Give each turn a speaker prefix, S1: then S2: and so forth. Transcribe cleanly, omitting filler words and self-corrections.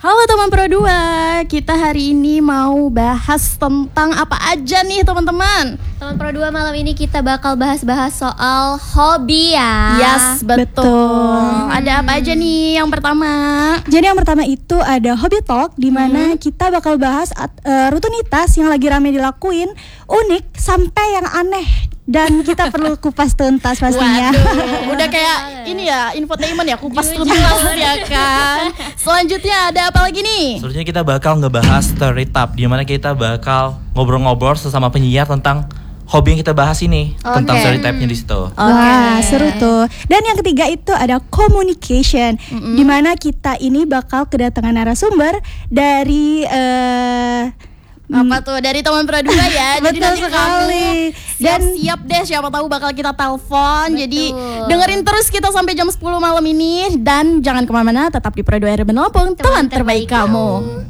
S1: Halo teman Pro 2, kita hari ini mau bahas tentang apa aja nih teman-teman?
S2: Teman Pro 2 malam ini kita bakal bahas-bahas soal hobi ya.
S1: Yes, betul. Ada apa aja nih yang pertama?
S3: Jadi yang pertama itu ada Hobby Talk, di mana kita bakal bahas rutinitas yang lagi rame dilakuin, unik sampai yang aneh. Dan kita perlu kupas tuntas pastinya.
S1: Waduh, udah kayak ini ya, infotainment ya, kupas tuntas ya kan. Selanjutnya ada apa lagi nih?
S4: Selanjutnya kita bakal ngebahas stereotip, di mana kita bakal ngobrol-ngobrol sesama penyiar tentang hobi yang kita bahas ini, tentang stereotipnya di situ.
S3: Wah, seru tuh. Dan yang ketiga itu ada communication, di mana kita ini bakal kedatangan narasumber dari
S1: apa tuh dari teman Pro 2 ya. Jadi
S3: Betul
S1: nanti
S3: sekali.
S1: Dan siap deh, siapa tahu bakal kita telepon. Jadi dengerin terus kita sampai jam 10 malam ini. Dan jangan kemana-mana, tetap di Pro 2 Urban Lampung, teman terbaik kamu.